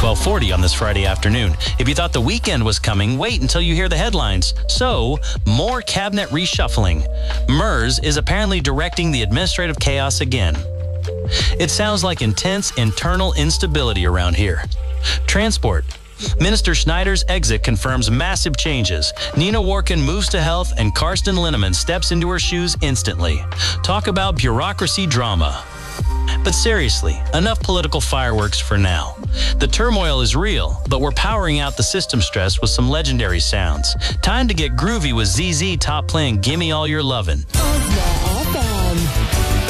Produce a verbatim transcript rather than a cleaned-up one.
twelve forty on this Friday afternoon. If you thought the weekend was coming, wait until you hear the headlines. So, more cabinet reshuffling. MERS is apparently directing the administrative chaos again. It sounds like intense internal instability around here. Transport. Minister Schneider's exit confirms massive changes. Nina Warken moves to health and Karsten Linneman steps into her shoes instantly. Talk about bureaucracy drama. But seriously, enough political fireworks for now. The turmoil is real, but we're powering out the system stress with some legendary sounds. Time to get groovy with Z Z Top playing Gimme All Your Lovin'.